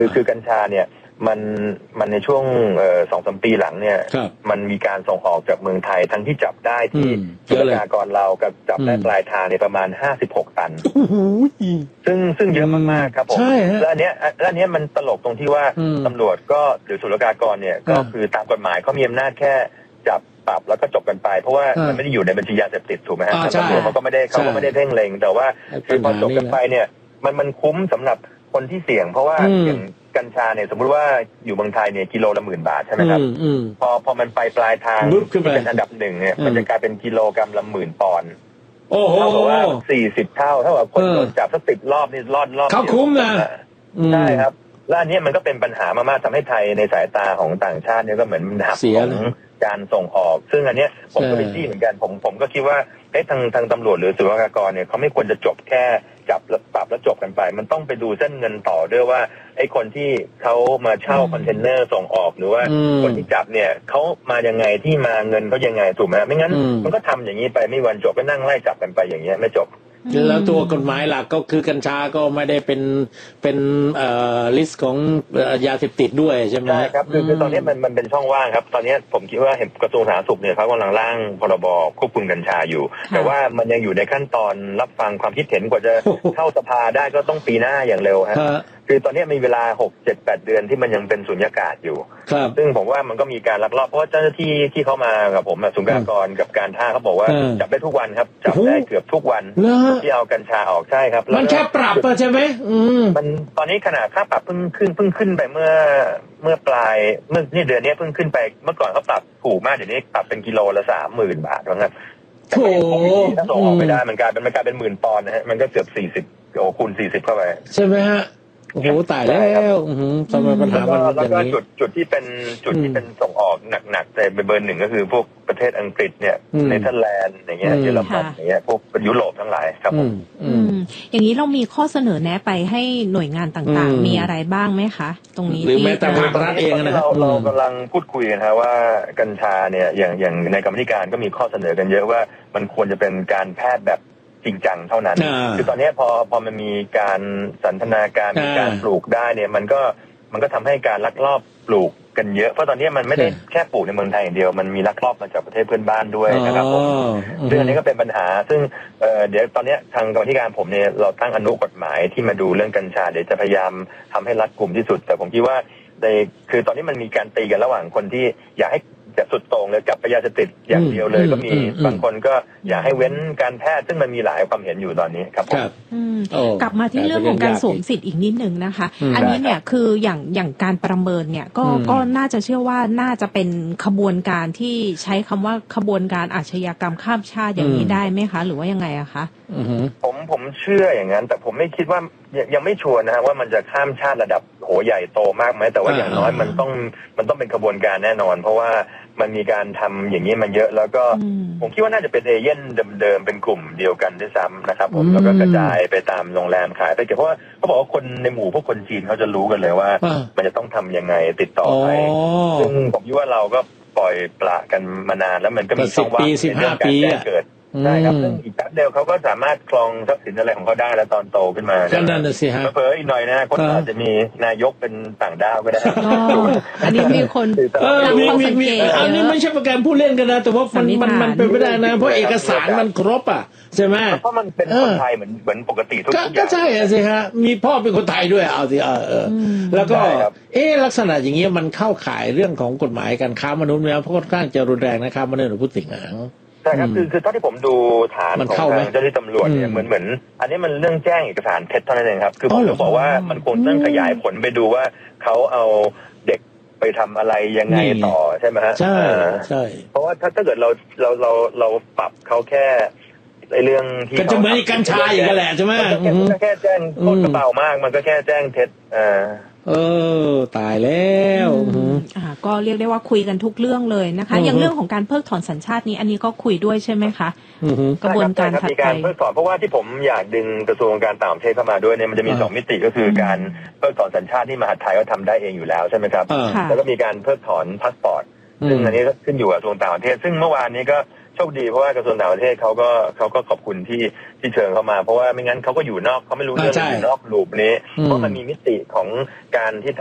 คือกัญชาเนี่ยมันในช่วง2-3 ปีหลังเนี่ยมันมีการส่งออกจากเมืองไทยทั้งที่จับได้ที่ศุลกากรเรากับจับได้ปลายทางในประมาณ56 ตันซึ่งเยอะมากๆครับผมและอันเนี้ยมันตลกตรงที่ว่าตำรวจก็หรือศุลกากรเนี่ยก็คือตามกฎหมายเขามีอำนาจแค่จับปรับแล้วก็จบกันไปเพราะว่ามันไม่ได้อยู่ในบัญชียาเสพติดถูกไหมฮะตำรวจเขาก็ไม่ได้เพ่งเล็งแต่ว่าคือพอจบกันไปเนี่ยมันคุ้มสำหรับคนที่เสี่ยงเพราะว่าอย่างกัญชาเนี่ยสมมุติว่าอยู่เมืองไทยเนี่ยกิโลละ10,000 บาทใช่ไหมครับพอมันไปปลายทางที่เป็นอันดับหนึ่งเนี่ยมันจะกลายเป็นกิโลกรัมละ10,000 ปอนด์เท่ากับว่า40 เท่าเท่ากับคนโดนจับสัก10 รอบนี่รอดเขาคุ้มนะใช่ครับและอันนี้มันก็เป็นปัญหามากๆทำให้ไทยในสายตาของต่างชาติเนี่ยก็เหมือนหักของการส่งออกซึ่งอันนี้ผมก็เป็นที่เหมือนกันผมก็คิดว่าทางตำรวจหรือศุลกากรเนี่ยเขาไม่ควรจะจบแค่จับปรับแล้วจบกันไปมันต้องไปดูเส้นเงินต่อด้วยว่าไอ้คนที่เขามาเช่าคอนเทนเนอร์ส่งออกหรือว่าคนที่จับเนี่ยเขามายังไงที่มาเงินเขายังไงถูกไหมไม่งั้นมันก็ทำอย่างนี้ไปไม่วันจบก็นั่งไล่จับกันไปอย่างเงี้ยไม่จบแล้วตัวกฎหมายหลักก็คือกัญชาก็ไม่ได้เป็นลิสต์ของยาเสพติดด้วยใช่ไหมใช่ครับคือตอนนี้มันเป็นช่องว่างครับตอนนี้ผมคิดว่าเห็นกระทรวงสาธารณสุขเนี่ยเขากำลังร่างพรบควบคุมกัญชาอยู่แต่ว่ามันยังอยู่ในขั้นตอนรับฟังความคิดเห็นกว่าจะเข้าสภาได้ก็ต้องปีหน้าอย่างเร็วฮะคือตอนนี้มีเวลา 6-7-8 เดือนที่มันยังเป็นสุญญากาศอยู่ซึ่งผมว่ามันก็มีการลักลอบเพราะเจ้าหน้าที่ที่เขามากับผมศุลกากรกับการท่าเขาบอกว่าจับได้ทุกวันครับจับได้เกือบทุกวันที่เอากัญชาออกใช่ครับมันแค่ปรับใช่ไหมมันตอนนี้ขนาดค่าปรับเพิ่งขึ้นไปเมื่อปลายเมื่อเดือนนี้เพิ่งขึ้นไปเมื่อก่อนเขาปรับถูกมากเดี๋ยวนี้ปรับเป็นกิโลละ30,000 บาทนะครับโอ้ถ้าส่งออกไม่ได้มันกลายเป็น10,000 ปอนด์นะฮะมันก็เกือบ40คูณ40เข้าไปใช่ไหมฮะโอ้โหตายแล้วทำไมปัญหามันแล้วก็จุดที่เป็นส่งออกหนักๆแต่เบอร์หนึ่งก็คือพวกประเทศอังกฤษเนี่ยเนเธอร์แลนด์อย่างเงี้ยเยอรมันอย่างเงี้ยพวกยุโรปทั้งหลายครับผมอย่างนี้เรามีข้อเสนอแนะไปให้หน่วยงานต่างๆมีอะไรบ้างไหมคะตรงนี้หรือแม้แต่ภาครัฐเองนะเรากำลังพูดคุยกันนะว่ากัญชาเนี่ยอย่างในกรรมธิการก็มีข้อเสนอกันเยอะว่ามันควรจะเป็นการแพทย์แบบจริงจังเท่านั้นคือตอนนี้พอมันมีการสันทนาการมีการปลูกได้เนี่ยมันก็ทำให้การลักลอบปลูกกันเยอะเพราะตอนนี้มันไม่ได้แค่ปลูกในเมืองไทยอย่างเดียวมันมีลักลอบมาจากประเทศเพื่อนบ้านด้วยนะครับผมซึ่งอันนี้ก็เป็นปัญหาซึ่งเดี๋ยวตอนนี้ทางกรรมธิการผมเนี่ยเราตั้งอนุกฎหมายที่มาดูเรื่องกัญชาเดี๋ยวจะพยายามทำให้รัดกุมที่สุดแต่ผมคิดว่าคือตอนนี้มันมีการตีกันระหว่างคนที่อยากให้จะสุดโต่งเลยจับยาเสพติดอย่างเดียวเลยก็มีบางคนก็อยากให้เว้นการแพทย์ซึ่งมันมีหลายความเห็นอยู่ตอนนี้ครับกลับมาที่เรื่องของการสวมสิทธิ์อีกนิดนึงนะคะอันนี้เนี่ยคืออย่างการประเมินเนี่ยก็น่าจะเชื่อว่าน่าจะเป็นขบวนการที่ใช้คำว่าขบวนการอาชญากรรมข้ามชาติอย่างนี้ได้ไหมคะหรือว่ายังไงอะคะผมเชื่ออย่างนั้นแต่ผมไม่คิดว่ายังไม่ชัวร์นะฮะว่ามันจะข้ามชาติระดับโหใหญ่โตมากไหมแต่ว่าอย่างน้อยมันต้องเป็นขบวนการแน่นอนเพราะว่ามันมีการทำอย่างนี้มันเยอะแล้วก็ผมคิดว่าน่าจะเป็นเอเย่นเดิมๆเป็นกลุ่มเดียวกันด้วยซ้ำนะครับผมแล้วก็กระจายไปตามโรงแรมขายไปเพราะว่าเขาบอกว่าคนในหมู่พวกคนจีนเขาจะรู้กันเลยว่ามันจะต้องทำยังไงติดต่อไปซึ่งผมคิดว่าเราก็ปล่อยปละกันมานานแล้วมันก็มีช่องว่างในเรื่องการแจ้งเกิดใช่ครับซึ่งอีกแป๊บเดียวเขาก็สามารถครองทรัพย์สินอะไรของเขาได้แล้วตอนโตขึ้นมาก็นั่นน่ะสิฮะเผลออีกหน่อยนะคนอาจจะมีนายกเป็นต่างดาวก็ได้อันนี้มีคนมีอันนี้ไม่ใช่ประการพูดเล่นกันนะแต่ว่ามันเป็นไม่ได้นะเพราะเอกสารมันครบอ่ะใช่ไหมเพราะมันเป็นคนไทยเหมือนปกติทุกอย่างก็ใช่สิฮะมีพ่อเป็นคนไทยด้วยเอาสิแล้วก็ลักษณะอย่างเงี้ยมันเข้าข่ายเรื่องของกฎหมายการค้ามนุษย์แล้วเพราะค่อนข้างจะรุนแรงนะครับมนุษย์หรือผู้ติ่งหางใช่ครับคือเท่าที่ผมดูฐานของทางเจ้าหน้าที่ตำรวจเนี่ยเหมือนอันนี้มันเรื่องแจ้งเอกสารเท็จเท่านั้นเองครับคือผมจะบอกว่ามันคงต้องขยายผลไปดูว่าเขาเอาเด็กไปทำอะไรยังไงต่อใช่ไหมฮะใช่เพราะว่าถ้าเกิดเราปรับเขาแค่ในเรื่องที่ก็จะเหมือนกัญชาอย่างนั้นแหละใช่ไหมมันก็แค่แจ้งคนกระเป๋ามากมันก็แค่แจ้งเท็จตายแล้วก็เรียกได้ว่าคุยกันทุกเรื่องเลยนะคะอย่างเรื่องของการเพิกถอนสัญชาตินี้อันนี้ก็คุยด้วยใช่ไหมคะกระบวนการถัดไปมีการเพิกถอนเพราะว่าที่ผมอยากดึงกระทรวงการต่างประเทศเข้ามาด้วยเนี่ยมันจะมี2 มิติก็คือการเพิกถอนสัญชาติที่มหาดไทยก็ทำได้เองอยู่แล้วใช่ไหมครับแล้วก็มีการเพิกถอนพาสปอร์ตซึ่งอันนี้ก็ขึ้นอยู่กับกระทรวงต่างประเทศซึ่งเมื่อวานนี้ก็โชคดีเพราะว่ากระทรวงต่างประเทศเขาก็ขอบคุณที่เชิญเข้ามาเพราะว่าไม่งั้นเขาก็อยู่นอกเขาไม่รู้เรื่องอยู่นอกลูปนี้เพราะมันมีมิติของการที่